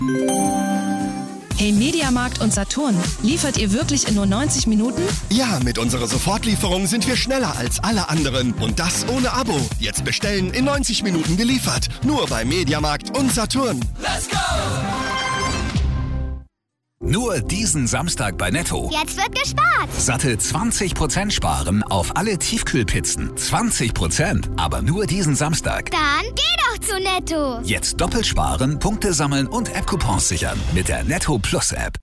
Hey Mediamarkt und Saturn, liefert ihr wirklich in nur 90 Minuten? Ja, mit unserer Sofortlieferung sind wir schneller als alle anderen. Und das ohne Abo. Jetzt bestellen, in 90 Minuten geliefert. Nur bei Mediamarkt und Saturn. Let's go! Nur diesen Samstag bei Netto. Jetzt wird gespart. Satte 20% sparen auf alle Tiefkühlpizzen. 20%, aber nur diesen Samstag. Dann geh doch zu Netto. Jetzt doppelt sparen, Punkte sammeln und App-Coupons sichern mit der Netto Plus App.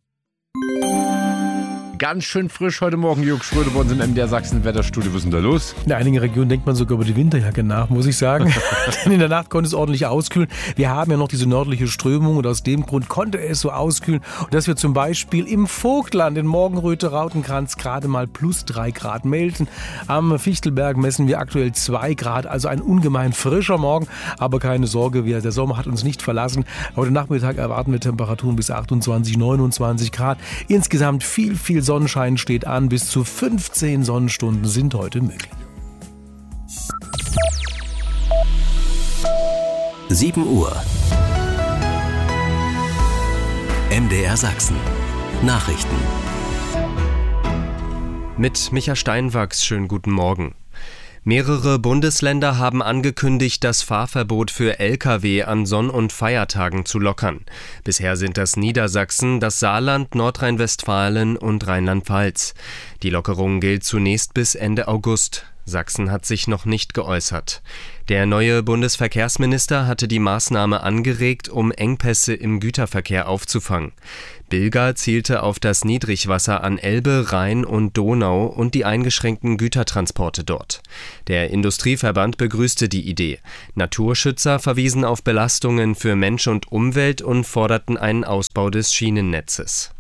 Ganz schön frisch heute Morgen, Jörg Schröder bei uns im MDR Sachsen Wetterstudio. Was ist denn da los? In einigen Regionen denkt man sogar über die Winterjacke nach, muss ich sagen. Denn in der Nacht konnte es ordentlich auskühlen. Wir haben ja noch diese nördliche Strömung und aus dem Grund konnte es so auskühlen. Und dass wir zum Beispiel im Vogtland, in Morgenröte, Rautenkranz gerade mal plus 3 Grad melden. Am Fichtelberg messen wir aktuell 2 Grad, also ein ungemein frischer Morgen. Aber keine Sorge, der Sommer hat uns nicht verlassen. Heute Nachmittag erwarten wir Temperaturen bis 28, 29 Grad. Insgesamt viel Sonnenschein steht an, bis zu 15 Sonnenstunden sind heute möglich. 7 Uhr. MDR Sachsen. Nachrichten. Mit Micha Steinwachs, schönen guten Morgen. Mehrere Bundesländer haben angekündigt, das Fahrverbot für Lkw an Sonn- und Feiertagen zu lockern. Bisher sind das Niedersachsen, das Saarland, Nordrhein-Westfalen und Rheinland-Pfalz. Die Lockerung gilt zunächst bis Ende August. Sachsen hat sich noch nicht geäußert. Der neue Bundesverkehrsminister hatte die Maßnahme angeregt, um Engpässe im Güterverkehr aufzufangen. Bilger zielte auf das Niedrigwasser an Elbe, Rhein und Donau und die eingeschränkten Gütertransporte dort. Der Industrieverband begrüßte die Idee. Naturschützer verwiesen auf Belastungen für Mensch und Umwelt und forderten einen Ausbau des Schienennetzes.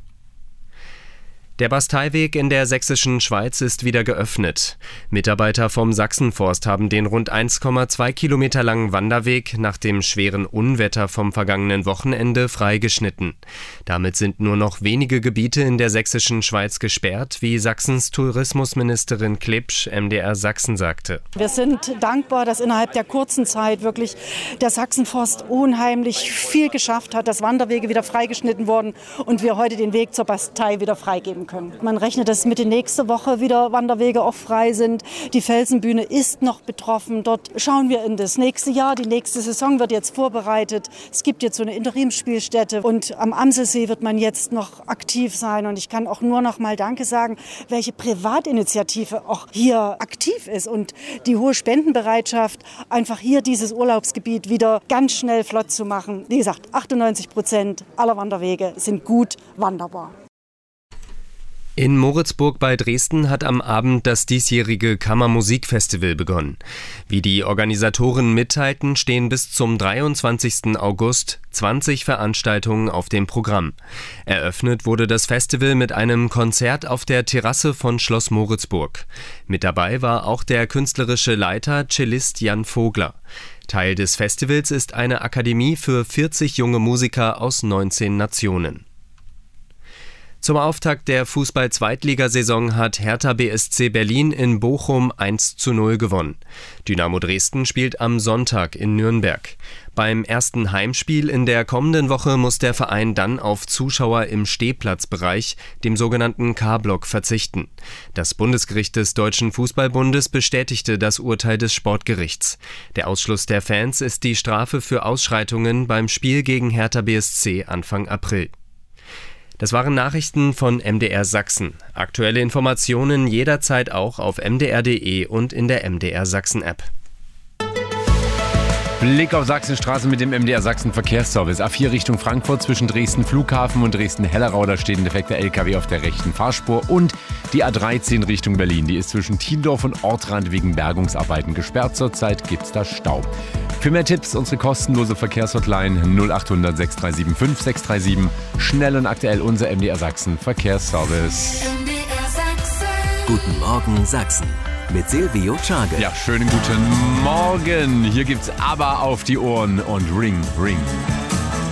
Der Basteiweg in der sächsischen Schweiz ist wieder geöffnet. Mitarbeiter vom Sachsenforst haben den rund 1,2 Kilometer langen Wanderweg nach dem schweren Unwetter vom vergangenen Wochenende freigeschnitten. Damit sind nur noch wenige Gebiete in der sächsischen Schweiz gesperrt, wie Sachsens Tourismusministerin Klipsch MDR Sachsen sagte. Wir sind dankbar, dass innerhalb der kurzen Zeit wirklich der Sachsenforst unheimlich viel geschafft hat, dass Wanderwege wieder freigeschnitten wurden und wir heute den Weg zur Bastei wieder freigeben können. Man rechnet, dass Mitte nächste Woche wieder Wanderwege auch frei sind. Die Felsenbühne ist noch betroffen. Dort schauen wir in das nächste Jahr. Die nächste Saison wird jetzt vorbereitet. Es gibt jetzt so eine Interimsspielstätte und am Amselsee wird man jetzt noch aktiv sein. Und ich kann auch nur noch mal Danke sagen, welche Privatinitiative auch hier aktiv ist und die hohe Spendenbereitschaft, einfach hier dieses Urlaubsgebiet wieder ganz schnell flott zu machen. Wie gesagt, 98% aller Wanderwege sind gut wanderbar. In Moritzburg bei Dresden hat am Abend das diesjährige Kammermusikfestival begonnen. Wie die Organisatoren mitteilten, stehen bis zum 23. August 20 Veranstaltungen auf dem Programm. Eröffnet wurde das Festival mit einem Konzert auf der Terrasse von Schloss Moritzburg. Mit dabei war auch der künstlerische Leiter Cellist Jan Vogler. Teil des Festivals ist eine Akademie für 40 junge Musiker aus 19 Nationen. Zum Auftakt der Fußball-Zweitligasaison hat Hertha BSC Berlin in Bochum 1:0 gewonnen. Dynamo Dresden spielt am Sonntag in Nürnberg. Beim ersten Heimspiel in der kommenden Woche muss der Verein dann auf Zuschauer im Stehplatzbereich, dem sogenannten K-Block, verzichten. Das Bundesgericht des Deutschen Fußballbundes bestätigte das Urteil des Sportgerichts. Der Ausschluss der Fans ist die Strafe für Ausschreitungen beim Spiel gegen Hertha BSC Anfang April. Das waren Nachrichten von MDR Sachsen. Aktuelle Informationen jederzeit auch auf mdr.de und in der MDR Sachsen App. Blick auf Sachsenstraßen mit dem MDR Sachsen Verkehrsservice. A4 Richtung Frankfurt zwischen Dresden Flughafen und Dresden-Hellerau. Da steht ein defekter LKW auf der rechten Fahrspur. Und die A13 Richtung Berlin. Die ist zwischen Thiendorf und Ortrand wegen Bergungsarbeiten gesperrt. Zurzeit gibt's da Stau. Für mehr Tipps unsere kostenlose Verkehrshotline 0800 6375 637. Schnell und aktuell unser MDR Sachsen Verkehrsservice. MDR Sachsen. Guten Morgen Sachsen. Mit Silvio Czagel. Ja, schönen guten Morgen. Hier gibt's aber auf die Ohren und Ring, Ring.